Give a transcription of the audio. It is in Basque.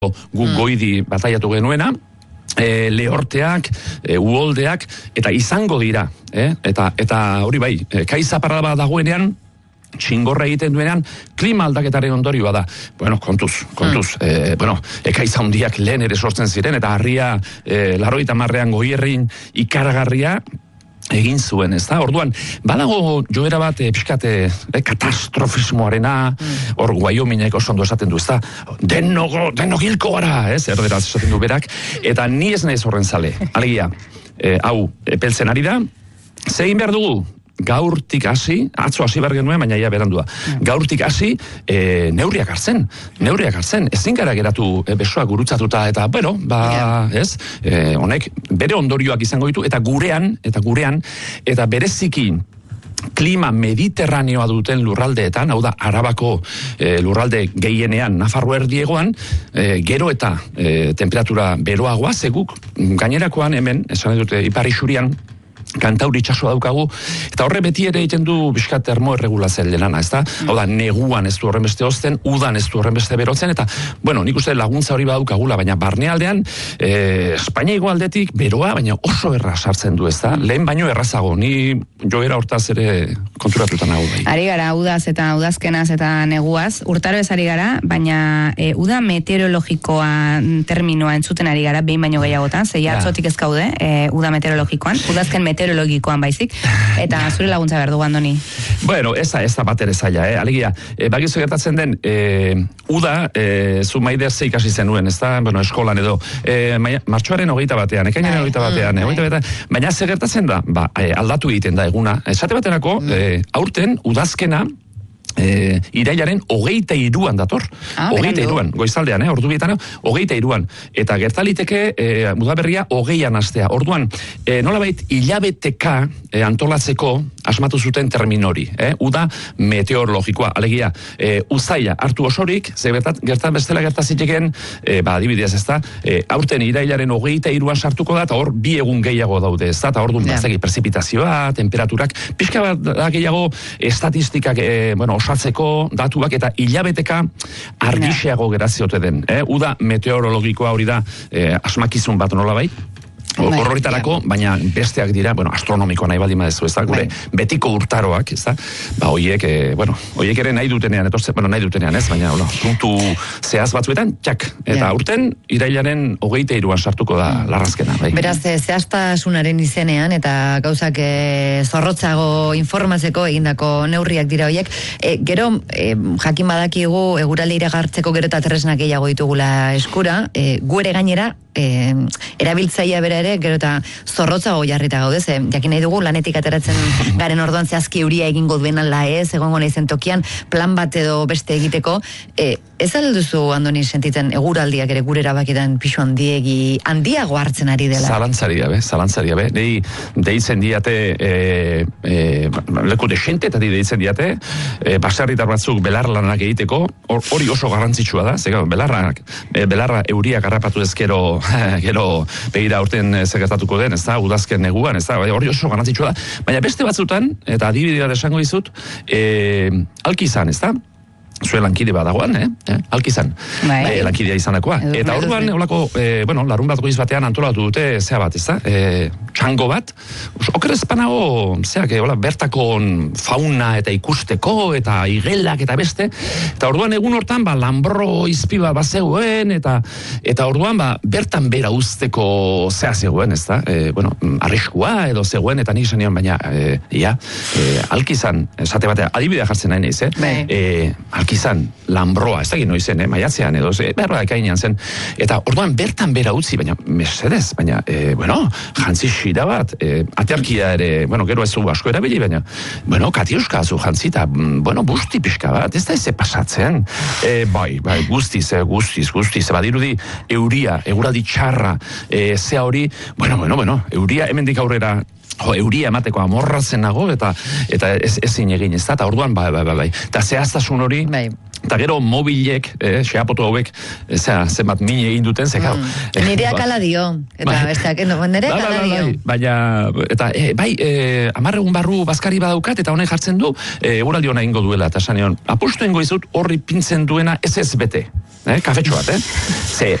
guk goidi bataiatu genuena, lehorteak, uholdeak, eta izango dira, eta hori bai, kaizaparra bat dagoenean, txingorra egiten duenean, klima aldaketaren ondorioa da. Bueno, kontuz. Ekaiz handiak lehen ere sortzen ziren, eta harria, 80 goierrin ikaragarria, egin zuen, ez da? Orduan, badago joera bat pixkate katastrofismoarena, hor Wyomingeko sondo esaten du, ez da? Denok hilko gara, ez? Erderaz esaten du berak, eta ni ez naiz horren zale. Alegia, hau, epeltzen ari da, zegin behar dugu, gaurtik hasi, atzo hasi behar genuen, baina ia berandua. Gaurtik hasi, neurriak hartzen. Ezin gara geratu besoak gurutzatuta, eta, ez? Honek, bere ondorioak izango ditu, eta gurean, eta bereziki, klima mediterraneoa duten lurraldeetan, hau da, Arabako lurralde gehienean, Nafarro erdiegoan, gero eta temperatura beroagoa, zeguk, gainerakoan hemen, esan dute, Ipar Isurian, Kantauri itsasoa daukagu, eta horre beti ere egiten du bizkat termoerregulazioa lana, ez da? Hau da, neguan ez du horren beste hozten, udan ez du horren beste berotzen, eta, nik uste laguntza hori badaukagula, baina barnealdean, Espainiako aldetik beroa, baina oso erraz sartzen du, ez da? Lehen baino errazago, ni joera hortaz ere konturatutan nago bai. Ari gara, udaz eta udazkenaz eta neguaz, urtaro ez ari gara, baina uda meteorologikoa terminoa entzuten ari gara, behin baino gehiagotan, zeia atzotik ez gaude, uda meteorologikoan, udazken meteorologikoan baizik, eta zure laguntza behar dugu, Andoni. Bueno, ez da bat ere zaila, alegia, bakizu gertatzen den, uda, zu maider ze ikasi zenuen, ez da, eskolan edo, martxoaren 21, ekainaren 21, baina ze gertatzen da, aldatu egiten da eguna, esate baterako, aurten, udazkena, irailaren 23an dator. 23an, goizaldean, ordu bietan, 23an. Eta gertaliteke, udaberria 20an hastea. Orduan, nolabait hilabeteka antolatzeko asmatu zuten terminori. Uda meteorologikoa. Alegia, uzaila hartu osorik, bestela gertaziteken, adibidez ez da, aurten irailaren 23an sartuko da, eta hor bi egun gehiago daude, ez da, eta orduan prezipitazioa, temperaturak, pixka bat gehiago estatistikak, osatzeko datuak eta hilabeteka argixeago geraziote den. Uda meteorologikoa hori da asmakizun bat nolabait. Horretarako, baina besteak dira, astronomikoa nahi baldin badezu, ez da, gure betiko urtaroak, ez da, horiek ere nahi dutenean, ez, baina, puntu zehaz batzuetan, txak, eta aurten, irailaren 23an sartuko da larrazkena, bai. Beraz, zehaztasunaren izenean, eta gauzak zorrotzago informatzeko egindako neurriak dira horiek, gero, jakin badakigu, eguraldi iragartzeko gero eta tresnak gehiago ditugula eskura, guere gainera, erabiltzaia bera ere, gero eta zorrotzago jarrita gaude, jakin nahi dugu, lanetik ateratzen garen orduan zehazki euria egingo duen ala ez, egongo nahizen tokian, plan bat edo beste egiteko, ez alduzu, Andoni, sentitzen eguraldiak ere gure erabakitan pixu handiago hartzen ari dela? Zalantzaria be, deitzen diate, leku desente eta deitzen diate, baserritar batzuk belar lanak egiteko, hori oso garrantzitsua da, belarra euriak harrapatu ezkero begira urten gertatuko den, ez da, udazken neguan, ez da, hori oso garrantzitsua da, baina beste batzutan, eta adibidea esango dizut, Alkizan, ez da, zuen lankide badagoan, Alkizan, lankidea izanakoa. Eta orduan, larun bat goiz batean antolatu dute, zea bat, ez da, txango bat, okerez panago, bertako fauna eta ikusteko, eta igelak eta beste, eta orduan egun hortan, lambro izpi bat zegoen, eta orduan, bertan bera usteko zea zegoen, ez da, arriskua edo zegoen, eta nik zenion, baina, Alkizan, esate batea, adibidea jartzen nahi naiz, Alkizan, lambroa, ez da gino izen, maiatzean edo, berroa ekainean zen, eta orduan bertan bera utzi, baina mesedez, baina, jantzi xida bat, atearkia ere, gero ez du asko erabili, baina, katiuska zu jantzita, busti pixka bat, ez da eze pasatzen, bai, guztiz, badirudi, eguraldi txarra, zea hori, euria hemendik aurrera, euria emateko amorratzen nago, eta ezin egin, ez da, eta orduan, bai, eta zehaztasun hori, Eta gero mobilek, xeapoto hauek, zenbat mine egin duten, zekau. Nireak ala dio, eta besteak, nireak ala dio. Baina, eta, amarregun barru bazkari badaukat, eta honek jartzen du, eguraldi hona ingo duela, eta sanion, apostu ingo izut horri pintzen duena ez bete. Kafetxo bat, Ze